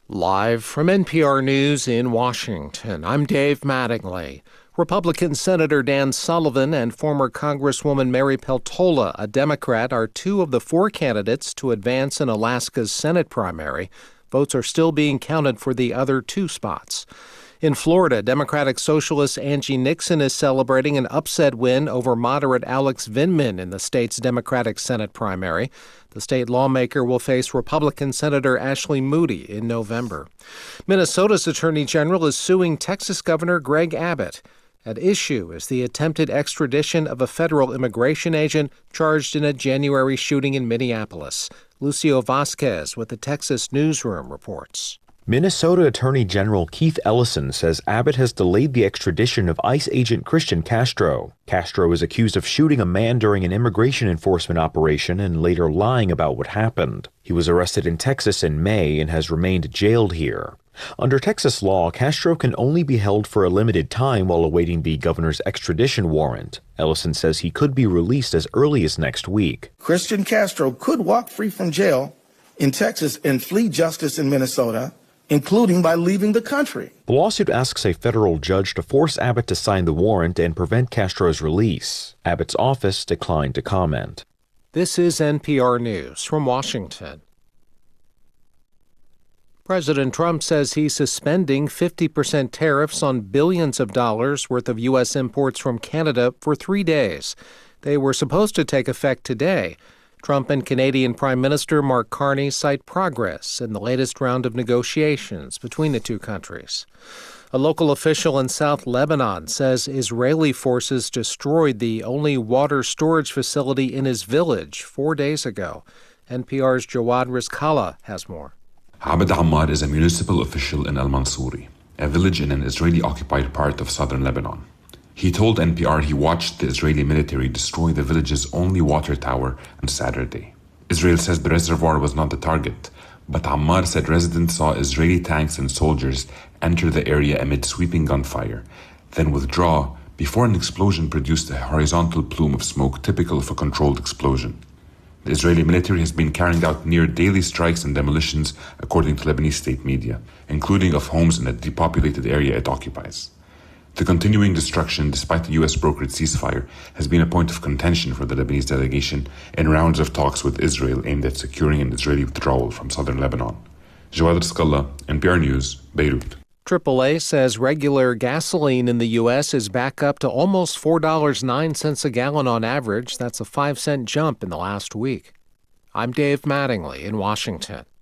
Live from NPR News in Washington, I'm Dave Mattingly. Republican Senator Dan Sullivan and former Congresswoman Mary Peltola, a Democrat, are two of the four candidates to advance in Alaska's Senate primary. Votes are still being counted for the other two spots. In Florida, Democratic Socialist Angie Nixon is celebrating an upset win over moderate Alex Vindman in the state's Democratic Senate primary. The state lawmaker will face Republican Senator Ashley Moody in November. Minnesota's Attorney General is suing Texas Governor Greg Abbott. At issue is the attempted extradition of a federal immigration agent charged in a January shooting in Minneapolis. Lucio Vasquez with the Texas Newsroom reports. Minnesota Attorney General Keith Ellison says Abbott has delayed the extradition of ICE agent Christian Castro. Castro is accused of shooting a man during an immigration enforcement operation and later lying about what happened. He was arrested in Texas in May and has remained jailed here. Under Texas law, Castro can only be held for a limited time while awaiting the governor's extradition warrant. Ellison says he could be released as early as next week. Christian Castro could walk free from jail in Texas and flee justice in Minnesota, including by leaving the country. The lawsuit asks a federal judge to force Abbott to sign the warrant and prevent Castro's release. Abbott's office declined to comment. This is NPR News from Washington. President Trump says he's suspending 50% tariffs on billions of dollars worth of U.S. imports from Canada for 3 days. They were supposed to take effect today. Trump and Canadian Prime Minister Mark Carney cite progress in the latest round of negotiations between the two countries. A local official in South Lebanon says Israeli forces destroyed the only water storage facility in his village 4 days ago. NPR's Jawad Rizkallah has more. Abed Ammar is a municipal official in Al-Mansouri, a village in an Israeli-occupied part of southern Lebanon. He told NPR he watched the Israeli military destroy the village's only water tower on Saturday. Israel says the reservoir was not the target, but Ammar said residents saw Israeli tanks and soldiers enter the area amid sweeping gunfire, then withdraw before an explosion produced a horizontal plume of smoke typical of a controlled explosion. The Israeli military has been carrying out near daily strikes and demolitions, according to Lebanese state media, including of homes in the depopulated area it occupies. The continuing destruction, despite the U.S.-brokered ceasefire, has been a point of contention for the Lebanese delegation in rounds of talks with Israel aimed at securing an Israeli withdrawal from southern Lebanon. Jawad Rizkallah, NPR News, Beirut. AAA says regular gasoline in the U.S. is back up to almost $4.09 a gallon on average. That's a 5-cent jump in the last week. I'm Dave Mattingly in Washington.